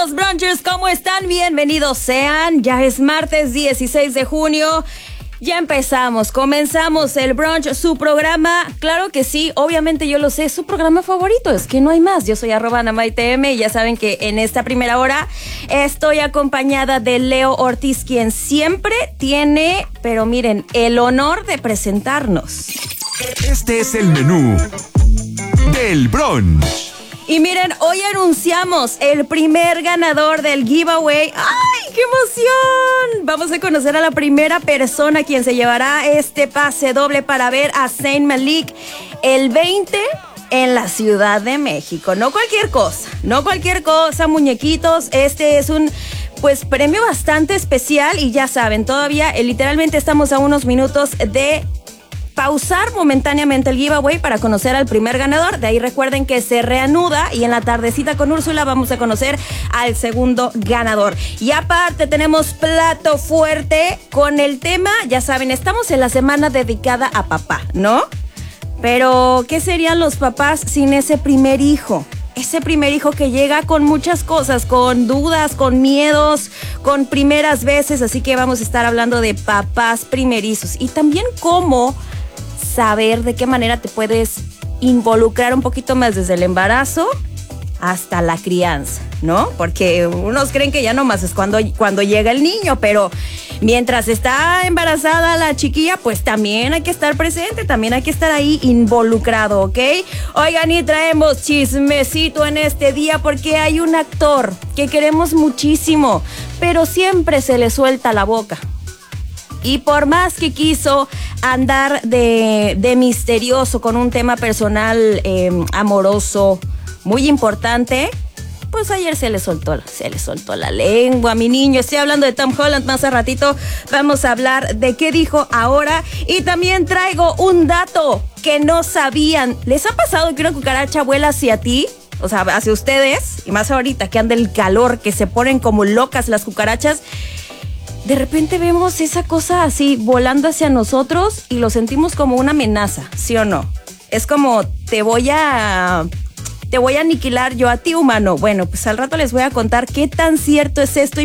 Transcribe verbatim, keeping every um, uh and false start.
Los brunchers, ¿cómo están? Bienvenidos sean. Ya es martes dieciséis de junio. Ya empezamos, comenzamos el brunch, su programa, claro que sí, obviamente yo lo sé, es su programa favorito, es que no hay más. Yo soy arroba anamaitm y ya saben que en esta primera hora estoy acompañada de Leo Ortiz, quien siempre tiene, pero miren, el honor de presentarnos. Este es el menú del brunch. Y miren, hoy anunciamos el primer ganador del giveaway. ¡Ay, qué emoción! Vamos a conocer a la primera persona quien se llevará este pase doble para ver a Zayn Malik el veinte en la Ciudad de México. No cualquier cosa, no cualquier cosa, muñequitos. Este es un, pues, premio bastante especial y ya saben, todavía eh, literalmente estamos a unos minutos de pausar momentáneamente el giveaway para conocer al primer ganador. De ahí recuerden que se reanuda y en la tardecita con Úrsula vamos a conocer al segundo ganador. Y aparte tenemos plato fuerte con el tema, ya saben, estamos en la semana dedicada a papá, ¿no? Pero, ¿qué serían los papás sin ese primer hijo? Ese primer hijo que llega con muchas cosas, con dudas, con miedos, con primeras veces. Así que vamos a estar hablando de papás primerizos y también cómo saber de qué manera te puedes involucrar un poquito más desde el embarazo hasta la crianza, ¿no? Porque unos creen que ya nomás es cuando, cuando llega el niño, pero mientras está embarazada la chiquilla, pues también hay que estar presente, también hay que estar ahí involucrado, ¿ok? Oigan, y traemos chismecito en este día porque hay un actor que queremos muchísimo, pero siempre se le suelta la boca. Y por más que quiso andar de, de misterioso con un tema personal eh, amoroso muy importante, pues ayer se le soltó, se le soltó la lengua, mi niño. Estoy hablando de Tom Holland. Más a ratito vamos a hablar de qué dijo ahora. Y también traigo un dato que no sabían. ¿Les ha pasado que una cucaracha vuela hacia ti? O sea, hacia ustedes. Y más ahorita que anda el calor, que se ponen como locas las cucarachas. De repente vemos esa cosa así volando hacia nosotros y lo sentimos como una amenaza, ¿sí o no? Es como, te voy a... te voy a aniquilar yo a ti, humano. Bueno, pues al rato les voy a contar qué tan cierto es esto.